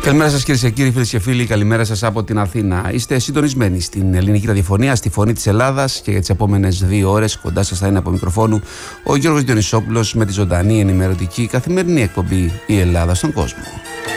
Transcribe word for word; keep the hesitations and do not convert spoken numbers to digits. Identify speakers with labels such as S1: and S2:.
S1: Καλημέρα σας κυρίες και κύριοι, φίλες και φίλοι, καλημέρα σας από την Αθήνα. Είστε συντονισμένοι στην ελληνική ραδιοφωνία, στη Φωνή της Ελλάδας, και για τις επόμενες δύο ώρες κοντά σας θα είναι από μικροφόνου ο Γιώργος Διονυσόπουλος με τη ζωντανή ενημερωτική καθημερινή εκπομπή «Η Ελλάδα στον κόσμο».